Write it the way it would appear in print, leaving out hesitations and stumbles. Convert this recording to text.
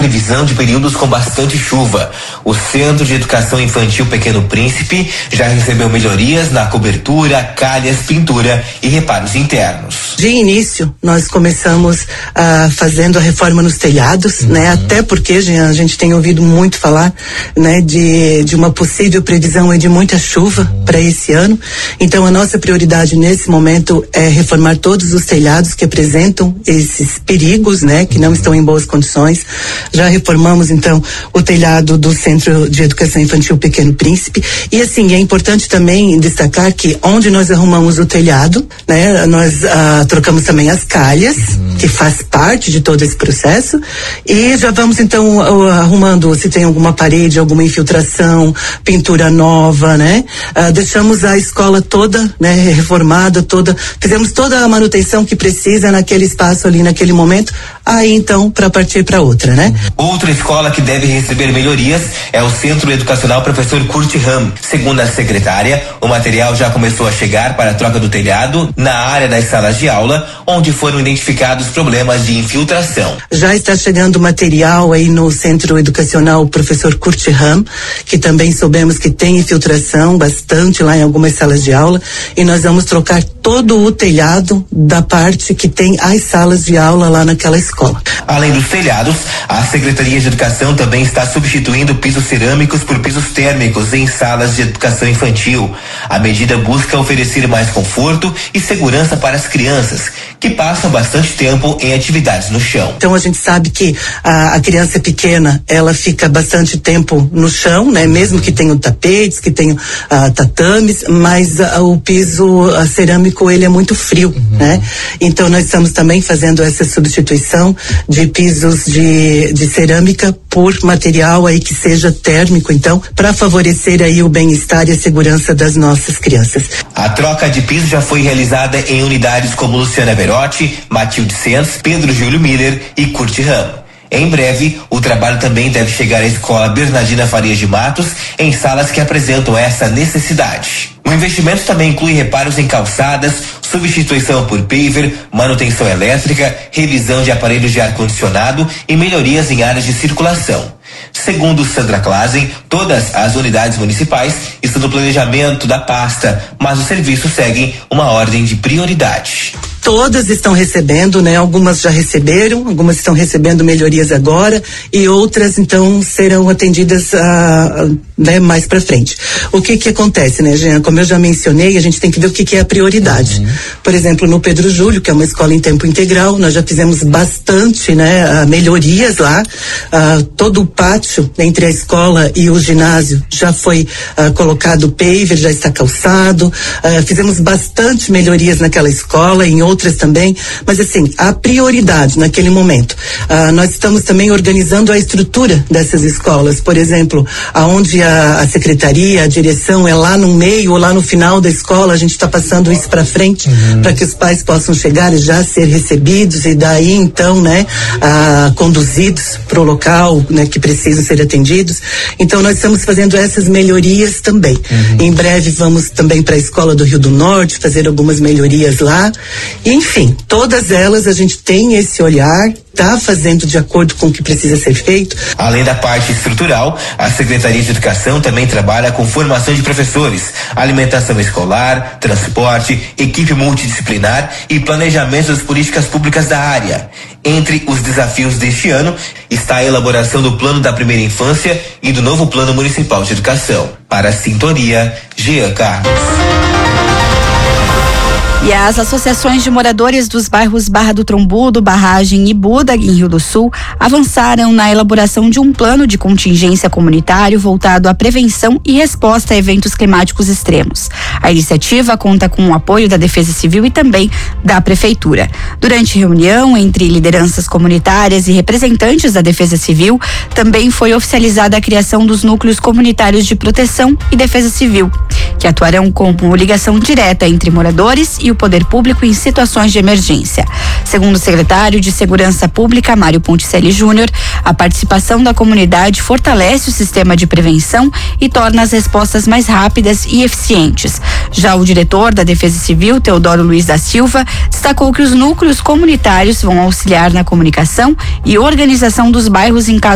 previsão de períodos com bastante chuva. O Centro de Educação Infantil Pequeno Príncipe já recebeu melhorias na cobertura, calhas, pintura e reparos internos. De início, nós começamos fazendo a reforma nos telhados, né? Até porque, Jean, a gente tem ouvido muito falar, né? De uma possível previsão de muita chuva para esse ano. Então, a nossa prioridade nesse momento é reformar todos os telhados que apresentam esses perigos, né? Que não estão em boas condições. Já reformamos, então, o telhado do Centro de Educação Infantil Pequeno Príncipe. E, assim, é importante também destacar que onde nós arrumamos o telhado, né? Nós trocamos também as calhas, que faz parte de todo esse processo, e já vamos então arrumando se tem alguma parede, alguma infiltração, pintura nova, né? Deixamos a escola toda, né, reformada, fizemos toda a manutenção que precisa naquele espaço ali, naquele momento, aí então para partir para outra, né? Outra escola que deve receber melhorias é o Centro Educacional Professor Kurt Ram. Segundo a secretária, o material já começou a chegar para a troca do telhado na área das salas de aula, onde foram identificados problemas de infiltração. Já está chegando material aí no Centro Educacional Professor Kurt Ram, que também soubemos que tem infiltração bastante lá em algumas salas de aula, e nós vamos trocar todo o telhado da parte que tem as salas de aula lá naquela escola. Além dos telhados, a Secretaria de Educação também está substituindo pisos cerâmicos por pisos térmicos em salas de educação infantil. A medida busca oferecer mais conforto e segurança para as crianças, que passam bastante tempo em atividades no chão. Então a gente sabe que a criança pequena, ela fica bastante tempo no chão, né? Mesmo que tenham tapetes, que tenham tatames, mas o piso cerâmico, ele é muito frio, né? Então nós estamos também fazendo essa substituição de pisos de cerâmica por material aí que seja térmico, então, para favorecer aí o bem-estar e a segurança das nossas crianças. A troca de piso já foi realizada em unidades como Luciana Verotti, Matilde Sens, Pedro Júlio Miller e Kurt Ram. Em breve, o trabalho também deve chegar à escola Bernardina Farias de Matos, em salas que apresentam essa necessidade. O investimento também inclui reparos em calçadas, substituição por paver, manutenção elétrica, revisão de aparelhos de ar-condicionado e melhorias em áreas de circulação. Segundo Sandra Klasen, todas as unidades municipais estão no planejamento da pasta, mas os serviços seguem uma ordem de prioridade. Todas estão recebendo, né? Algumas já receberam, algumas estão recebendo melhorias agora e outras então serão atendidas né, mais para frente. O que acontece, né, Jean? Como eu já mencionei, a gente tem que ver o que é a prioridade. Por exemplo, no Pedro Júlio, que é uma escola em tempo integral, nós já fizemos bastante, né, melhorias lá. Todo o pátio entre a escola e o ginásio já foi colocado paver, já está calçado. Fizemos bastante melhorias naquela escola, em outras também, mas assim, a prioridade naquele momento. Nós estamos também organizando a estrutura dessas escolas, por exemplo, aonde a secretaria, a direção é lá no meio ou lá no final da escola, a gente está passando isso para frente, para que os pais possam chegar e já ser recebidos e daí então, né, conduzidos para o local, né, que precisam ser atendidos. Então nós estamos fazendo essas melhorias também. Em breve vamos também para a escola do Rio do Norte fazer algumas melhorias lá. Enfim, todas elas a gente tem esse olhar, está fazendo de acordo com o que precisa ser feito. Além da parte estrutural, a Secretaria de Educação também trabalha com formação de professores, alimentação escolar, transporte, equipe multidisciplinar e planejamento das políticas públicas da área. Entre os desafios deste ano está a elaboração do Plano da Primeira Infância e do novo Plano Municipal de Educação. Para a Sintonia, Jean Carlos. E as associações de moradores dos bairros Barra do Trombudo, Barragem e Buda, em Rio do Sul, avançaram na elaboração de um plano de contingência comunitário voltado à prevenção e resposta a eventos climáticos extremos. A iniciativa conta com o apoio da Defesa Civil e também da Prefeitura. Durante reunião entre lideranças comunitárias e representantes da Defesa Civil, também foi oficializada a criação dos núcleos comunitários de proteção e defesa civil, que atuarão como ligação direta entre moradores e o poder público em situações de emergência. Segundo o secretário de Segurança Pública, Mário Ponticelli Júnior, a participação da comunidade fortalece o sistema de prevenção e torna as respostas mais rápidas e eficientes. Já o diretor da Defesa Civil, Teodoro Luiz da Silva, destacou que os núcleos comunitários vão auxiliar na comunicação e organização dos bairros em caso